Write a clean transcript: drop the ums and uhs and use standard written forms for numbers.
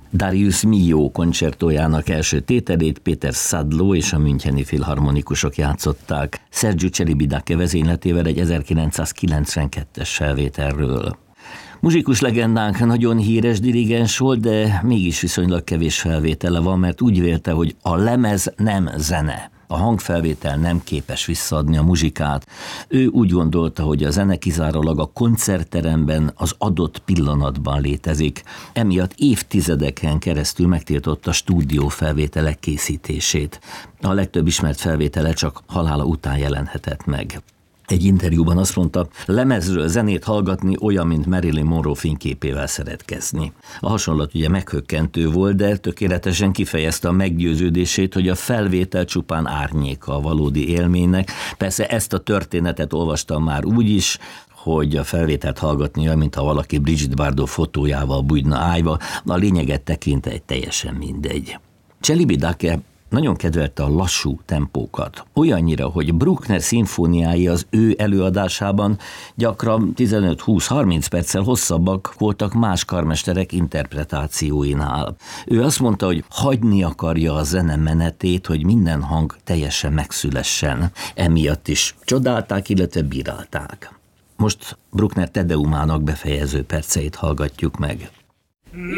Darius Milhaud koncertójának első tételét Péter Szadló és a Müncheni Filharmonikusok játszották Sergiu Celibidache vezényletével egy 1992-es felvételről. Muzsikus legendánk nagyon híres dirigens volt, de mégis viszonylag kevés felvétele van, mert úgy vélte, hogy a lemez nem zene. A hangfelvétel nem képes visszaadni a muzsikát. Ő úgy gondolta, hogy a zene kizárólag a koncertteremben, az adott pillanatban létezik. Emiatt évtizedeken keresztül megtiltotta stúdiófelvételek készítését. A legtöbb ismert felvétele csak halála után jelenhetett meg. Egy interjúban azt mondta, lemezről zenét hallgatni olyan, mint Marilyn Monroe fényképével szeretkezni. A hasonlat ugye meghökkentő volt, de tökéletesen kifejezte a meggyőződését, hogy a felvétel csupán árnyéka a valódi élménynek. Persze ezt a történetet olvastam már úgy is, hogy a felvételt hallgatni olyan, mintha valaki Brigitte Bardot fotójával bújna ájba, a lényeget tekintve teljesen mindegy. Celibidache nagyon kedvelte a lassú tempókat. Olyannyira, hogy Bruckner szimfóniái az ő előadásában gyakran 15-20-30 perccel hosszabbak voltak más karmesterek interpretációinál. Ő azt mondta, hogy hagyni akarja a zene menetét, hogy minden hang teljesen megszülessen. Emiatt is csodálták, illetve bírálták. Most Bruckner Te Deumának befejező perceit hallgatjuk meg.